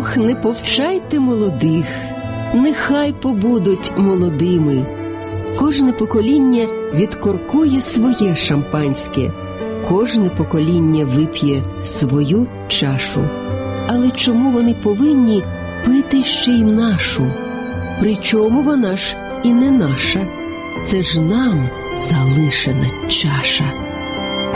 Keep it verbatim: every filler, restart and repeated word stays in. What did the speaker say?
Ох, не повчайте молодих, нехай побудуть молодими. Кожне покоління відкоркує своє шампанське, кожне покоління вип'є свою чашу. Але чому вони повинні пити ще й нашу? Причому вона ж і не наша. Це ж нам залишена чаша.